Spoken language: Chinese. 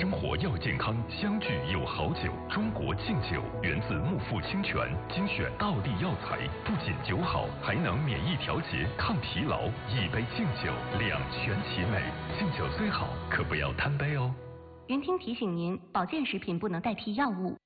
生活要健康，相聚有好酒。中国敬酒源自木富清泉，精选道地药材，不仅酒好，还能免疫调节、抗疲劳。一杯敬酒，两全其美。敬酒虽好，可不要贪杯哦。 云听提醒您，保健食品不能代替药物。